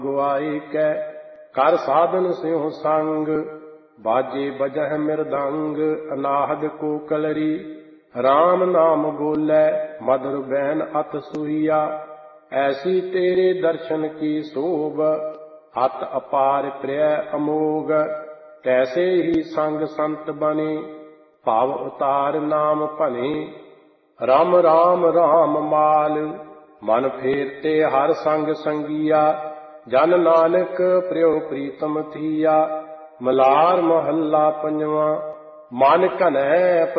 ਗੁਆਈ ਕੈ ਕਰ ਸਾਧਨ ਸਿਉ ਸੰਗ। ਬਾਜੇ ਬਜਹਿ ਮਿਰਦੰਗ ਅਨਾਹਦ ਕੋ ਕਲਰੀ। ਰਾਮ ਨਾਮ ਬੋਲੇ ਮਧੁਰ ਬੈਨ ਅਤ ਸੂਹੀਆ। ਐਸੀ ਤੇਰੇ ਦਰਸ਼ਨ ਕੀ ਸੋਭ ਅਤ ਅਪਾਰ ਪ੍ਰਿਯ ਅਮੋਗ। ਤੈਸੇ ਹੀ ਸੰਗ ਸੰਤ ਬਨੇ ਭਵ ਉਤਾਰ ਨਾਮ ਭਨੇ। ਰਾਮ ਰਾਮ ਰਾਮ ਮਾਲ ਮਨ ਫੇਰਤੇ ਹਰ ਸੰਗ ਸੰਗੀਆ। ਜਨ ਨਾਨਕ ਪ੍ਰਿਯ ਪ੍ਰੀਤਮ ਥੀਆ। ਮਲਾਰ ਮਹੱਲਾ ਪੰਜਵਾਂ। ਮਨ ਘਨੈ